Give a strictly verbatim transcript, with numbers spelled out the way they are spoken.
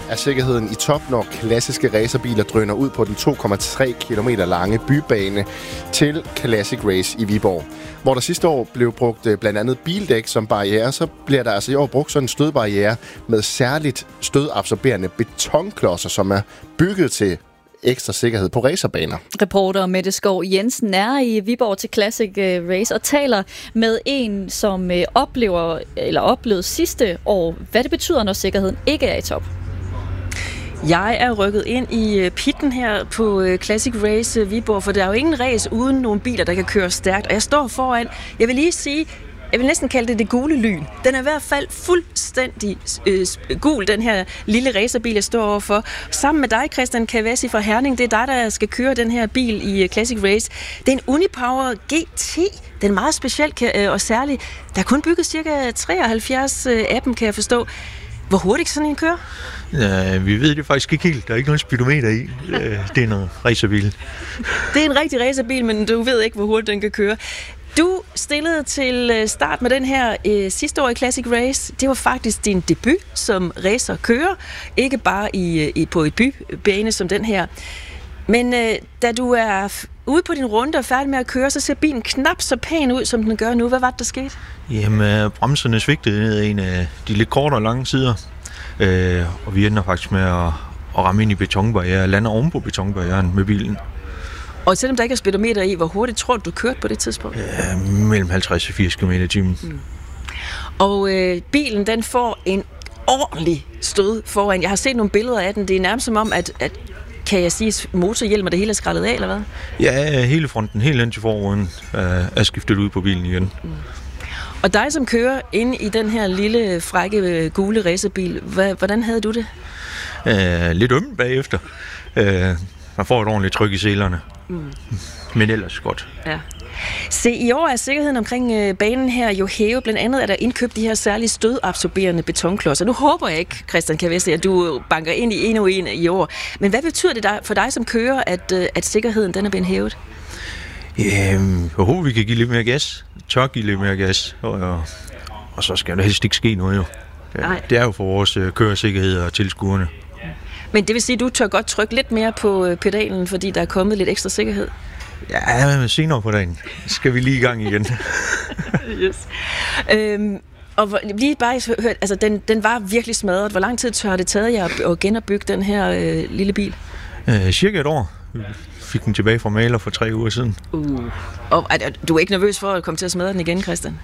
er sikkerheden i top, når klassiske racerbiler drøner ud på den to komma tre kilometer lange bybane til Classic Race i Viborg. Hvor der sidste år blev brugt blandt andet bildæk som barriere, så bliver der altså i år brugt sådan en stødbarriere med særligt stødabsorberende betonklodser, som er bygget til ekstra sikkerhed på racerbaner. Reporter Mette Skov Jensen er i Viborg til Classic Race og taler med en, som oplever eller oplevede sidste år, hvad det betyder, når sikkerheden ikke er i top. Jeg er rykket ind i pitten her på Classic Race Viborg, for der er jo ingen race uden nogle biler, der kan køre stærkt. Og jeg står foran, jeg vil lige sige, jeg vil næsten kalde det det gule lyn. Den er i hvert fald fuldstændig øh, gul, den her lille racerbil, jeg står overfor. Sammen med dig, Christian Cavazzi fra Herning, det er dig, der skal køre den her bil i Classic Race. Det er en Unipower G T. Den er meget speciel og særlig. Der er kun bygget cirka treoghalvfjerds af dem, kan jeg forstå. Hvor hurtigt sådan en kører? Ja, vi ved det faktisk ikke helt. Der er ikke nogen speedometer i. Det er en racerbil. Det er en rigtig racerbil, men du ved ikke, hvor hurtigt den kan køre. Du stillede til start med den her øh, sidste år i Classic Race. Det var faktisk din debut som racer-kører. Ikke bare i, i, på et bybane som den her. Men øh, da du er f- ude på din runde og færdig med at køre, så ser bilen knap så pæn ud, som den gør nu. Hvad var det, der skete? Jamen, bremserne svigtede en af de lidt korte og lange sider. Øh, og vi ender faktisk med at, at ramme ind i betonbarriere, lande oven på betonbarrieren med bilen. Og selvom der ikke er speedometer i, hvor hurtigt tror du, du kørte på det tidspunkt? Ja, mellem halvtreds og firs kilometer i timen. Mm. Og øh, bilen, den får en ordentlig stød foran. Jeg har set nogle billeder af den. Det er nærmest som om, at, at kan jeg sige, motorhjelm og det hele er skrællet af, eller hvad? Ja, hele fronten, helt ind til forruden, er skiftet ud på bilen igen. Mm. Og dig, som kører inde i den her lille, frække, gule racerbil, hvordan havde du det? Uh, lidt ømt bagefter. Uh, man får et ordentligt tryk i selerne. Mm. Men ellers godt. Ja. Se, i år er sikkerheden omkring øh, banen her jo hævet. Blandt andet er der indkøbt de her særlige stødabsorberende betonklodser. Nu håber jeg ikke, Christian Cavazzi, at du banker ind i endnu en i år. Men hvad betyder det for dig som kører, at, øh, at sikkerheden den er blevet hævet? Jamen, jeg håber, vi kan give lidt mere gas. Tør give lidt mere gas. Og, og, og så skal der helst ikke ske noget jo. Ja, det er jo for vores øh, køresikkerhed og tilskuerne. Men det vil sige, at du tør godt trykke lidt mere på pedalen, fordi der er kommet lidt ekstra sikkerhed? Ja, senere på dagen skal vi lige i gang igen. Yes. Øhm, og lige bare hørt, altså den, den var virkelig smadret. Hvor lang tid tør det taget jer at genopbygge den her øh, lille bil? Øh, cirka et år. Vi fik den tilbage fra maler for tre uger siden. Uh. Og er, du er ikke nervøs for at komme til at smadre den igen, Christian?